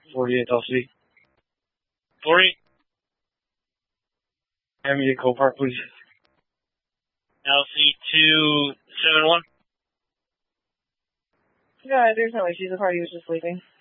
48 LC. 40. Miami Copart, please. LC 271. Yeah, there's no issues. The party was just sleeping.